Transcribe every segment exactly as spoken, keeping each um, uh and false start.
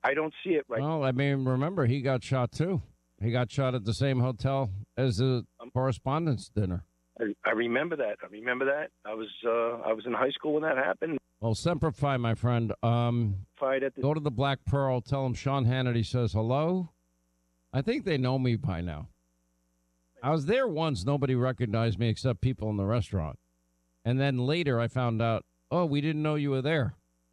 I don't see it right. Well, I mean, remember, he got shot, too. He got shot at the same hotel as the um, correspondence dinner. I, I remember that. I remember that. I was uh, I was in high school when that happened. Well, Semper Fi, my friend. Um, at the- go to the Black Pearl. Tell them Sean Hannity says hello. I think they know me by now. I was there once. Nobody recognized me except people in the restaurant. And then later I found out, oh, we didn't know you were there.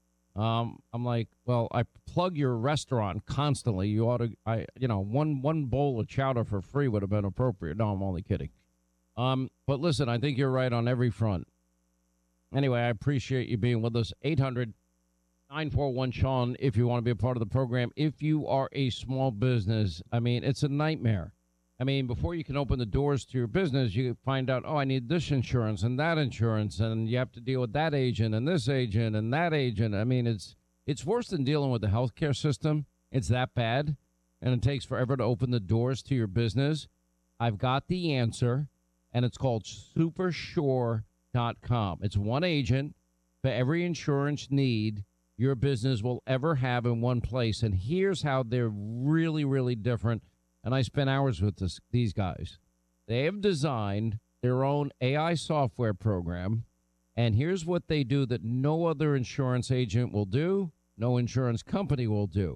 Um, I'm like, well, I plug your restaurant constantly. You ought to, I, you know, one one bowl of chowder for free would have been appropriate. No, I'm only kidding. Um, but listen, I think you're right on every front. Anyway, I appreciate you being with us. eight hundred, nine four one, Sean, if you want to be a part of the program. If you are a small business, I mean, it's a nightmare. I mean, before you can open the doors to your business, you find out, oh, I need this insurance and that insurance, and you have to deal with that agent and this agent and that agent. I mean, it's it's worse than dealing with the healthcare system. It's that bad, and it takes forever to open the doors to your business. I've got the answer, and it's called Supersure dot com. It's one agent for every insurance need your business will ever have in one place, and here's how they're really, really different. And I spent hours with this, these guys. They have designed their own A I software program, and here's what they do that no other insurance agent will do, no insurance company will do,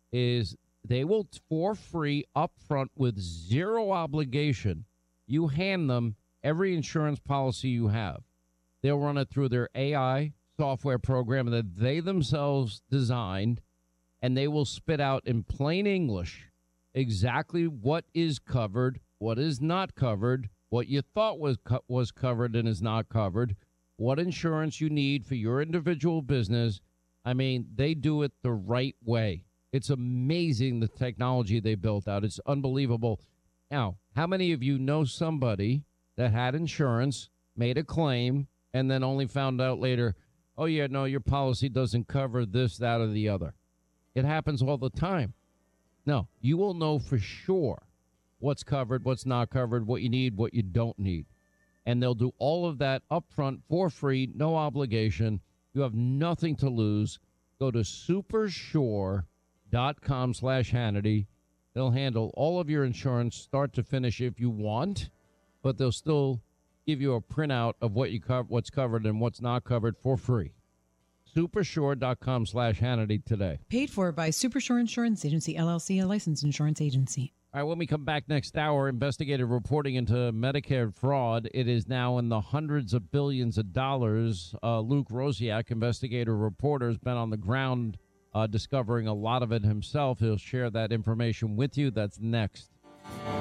is they will, for free, upfront with zero obligation, you hand them every insurance policy you have. They'll run it through their A I software program that they themselves designed, and they will spit out in plain English exactly what is covered, what is not covered, what you thought was co- was covered and is not covered, what insurance you need for your individual business. I mean, they do it the right way. It's amazing the technology they built out. It's unbelievable. Now, how many of you know somebody that had insurance, made a claim, and then only found out later, oh, yeah, no, your policy doesn't cover this, that, or the other? It happens all the time. No, you will know for sure what's covered, what's not covered, what you need, what you don't need. And they'll do all of that up front for free, no obligation. You have nothing to lose. Go to supersure dot com slash Hannity. They'll handle all of your insurance start to finish if you want, but they'll still give you a printout of what you co- what's covered and what's not covered for free. supersure dot com slash Hannity today. Paid for by Supersure Insurance Agency, L L C, a licensed insurance agency. All right, when we come back next hour, investigative reporting into Medicare fraud. It is now in the hundreds of billions of dollars. Uh, Luke Rosiak, investigative reporter, has been on the ground uh, discovering a lot of it himself. He'll share that information with you. That's next.